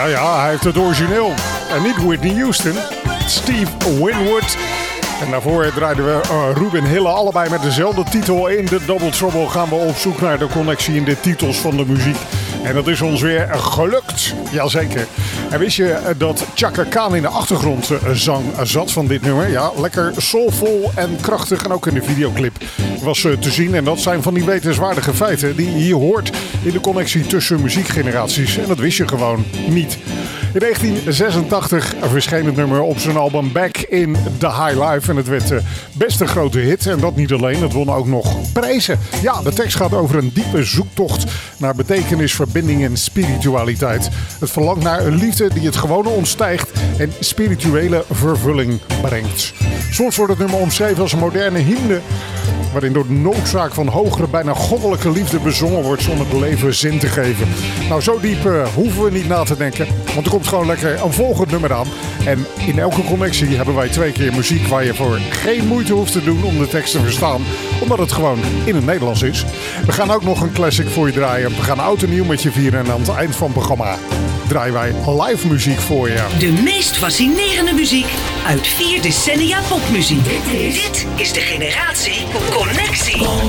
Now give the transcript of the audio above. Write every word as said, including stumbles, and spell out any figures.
Ja, ja, hij heeft het origineel. En niet Whitney Houston. Steve Winwood. En daarvoor draaiden we uh, Ruben Hille, allebei met dezelfde titel. In de Double Trouble gaan we op zoek naar de connectie in de titels van de muziek. En dat is ons weer gelukt. Jazeker. En wist je dat Chaka Khan in de achtergrondzang zat van dit nummer? Ja, lekker soulvol en krachtig. En ook in de videoclip was te zien. En dat zijn van die wetenswaardige feiten die je hier hoort in de connectie tussen muziekgeneraties. En dat wist je gewoon niet. In negentien zesentachtig verscheen het nummer op zijn album Back in the High Life. En het werd de beste grote hit. En dat niet alleen, het won ook nog prijzen. Ja, de tekst gaat over een diepe zoektocht naar betekenis, verbinding en spiritualiteit. Het verlangt naar een liefde die het gewone ontstijgt en spirituele vervulling brengt. Soms wordt het nummer omschreven als een moderne hymne, waarin door de noodzaak van hogere, bijna goddelijke liefde bezongen wordt zonder het leven zin te geven. Nou, zo diep uh, hoeven we niet na te denken, want er komt gewoon lekker een volgend nummer aan. En in elke connectie hebben wij twee keer muziek waar je voor geen moeite hoeft te doen om de tekst te verstaan, omdat het gewoon in het Nederlands is. We gaan ook nog een classic voor je draaien. We gaan oud en nieuw met je vieren en aan het eind van het programma draaien wij live muziek voor je. De meest fascinerende muziek uit vier decennia popmuziek. Dit is, Dit is de generatie Connectie.